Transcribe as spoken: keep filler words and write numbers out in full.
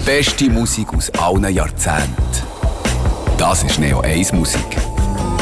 beste Musik aus allen Jahrzehnten. Das ist Neo eins Musik.